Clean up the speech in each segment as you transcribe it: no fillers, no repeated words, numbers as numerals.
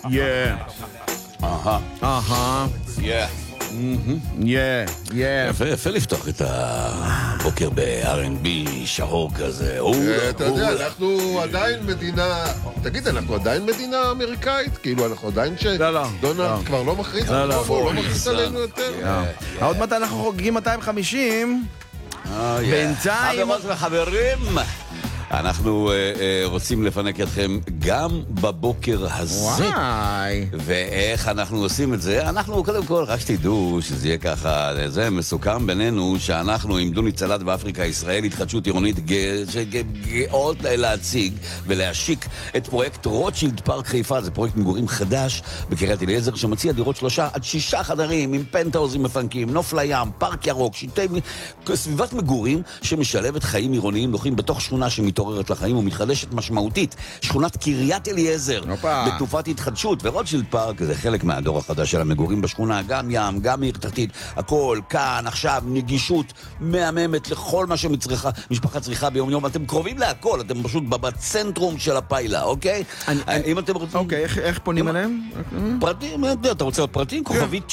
יפה לפתוח את הבוקר ב-R&B שחור כזה. אתה יודע, אנחנו עדיין מדינה, תגיד, אנחנו עדיין מדינה אמריקאית? כאילו, אנחנו עדיין שדונלד כבר לא מכריז עלינו יותר? עוד מעט אנחנו חוגגים 250. בינתיים... חברות וחברים, אנחנו רוצים לפנק אתכם גם בבוקר הזה. ואיך אנחנו עושים את זה? אנחנו קודם כל רק שתדעו שזה יהיה ככה, זה מסוכם בינינו שאנחנו עם דוני צלד באפריקה ישראל התחדשות עירונית גאות להציג ולהשיק את פרויקט רוטשילד פארק חיפה. זה פרויקט מגורים חדש בקריית אליעזר שמציע דירות 3 עד 6 חדרים עם פנטהאוזים מפנקים, נוף לים, פארק ירוק, סביבת מגורים שמשלבת חיים עירוניים נוחים בתוך שכונה מתעוררת לחיים ומתחדשת משמעותית, שכונת קריית אליעזר בתקופת התחדשות. ורוטשילד פארק זה חלק מהדור החדש של המגורים בשכונה, גם ים, גם עיר תחתית, הכל כאן עכשיו, נגישות מהממת לכל מה שמשפחה צריכה ביום יום. אתם קרובים להכל, אתם פשוט בצנטרום של הפיילה, אוקיי? אם אתם רוצים... אוקיי, איך פונים אליהם? פרטים, אתה רוצה עוד פרטים? כוכבית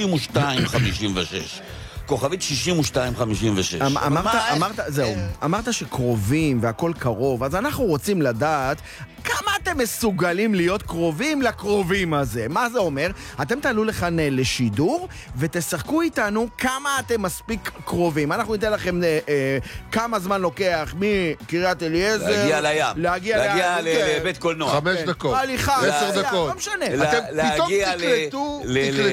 6256 כוכבית 6256. אמרת שקרובים והכל קרוב, אז אנחנו רוצים לדעת כמה אתם מסוגלים להיות קרובים לקרובים הזה. מה זה אומר? אתם תעלו לכאן לשידור ותשחקו איתנו כמה אתם מספיק קרובים. אנחנו ניתן לכם כמה זמן לוקח מקריית אליעזר להגיע לים, להגיע לבית קולנוע 5 דקות, 10 דקות, לא משנה. אתם פתאום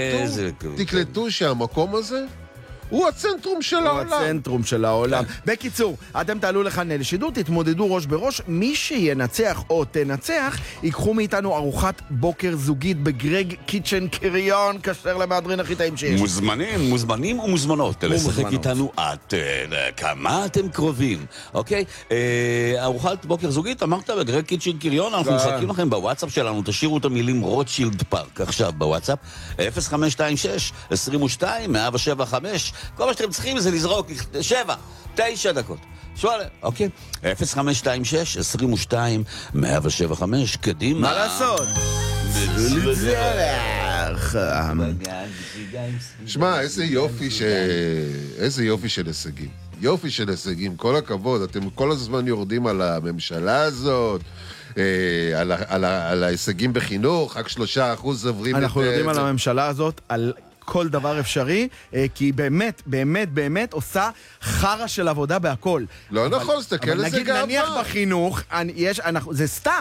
תקלטו שהמקום הזה הוא הצנטרום של העולם. הוא הצנטרום של העולם. בקיצור, אתם תעלו לכאן לשידור, תתמודדו ראש בראש. מי שינצח או תנצח, ייקחו מאיתנו ארוחת בוקר זוגית בגרג קיצ'ן קריון, כשר למהדרין הכי טעים שיש. מוזמנים ומוזמנות לשחק איתנו כמה אתם קרובים. אוקיי? ארוחת בוקר זוגית, אמרת בגרג קיצ'ן קריון, אנחנו מחכים לכם בוואטסאפ שלנו, תשאירו את המילים רוטשילד פארק עכשיו בוואטסאפ 0526 22 175. כל מה שאתם צריכים זה לזרוק 9 דקות. שואל, אוקיי? 0526 22 175. קדימה. מה לעשות? שמע, איזה יופי של הישגים. יופי של הישגים, כל הכבוד. אתם כל הזמן יורדים על הממשלה הזאת, על ההישגים בחינוך, רק 3% עוברים את... אנחנו יורדים על הממשלה הזאת, על... כל דבר אפשרי, כי היא באמת עושה חרה של עבודה בהכל. לא נכון, תסתכל לזה גאווה. נגיד נניח בחינוך, זה סתם.